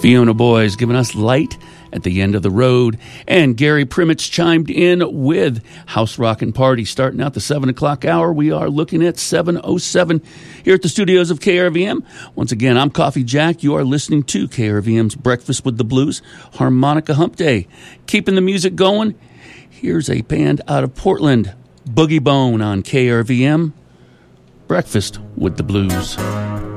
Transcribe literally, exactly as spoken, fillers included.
Fiona Boys giving us Light at the End of the Road. And Gary Primitz chimed in with House Rockin' Party. Starting out the seven o'clock hour, we are looking at seven oh seven here at the studios of K R V M. Once again, I'm Coffee Jack. You are listening to K R V M's Breakfast with the Blues, Harmonica Hump Day. Keeping the music going, here's a band out of Portland, Boogie Bone on K R V M, Breakfast with the Blues.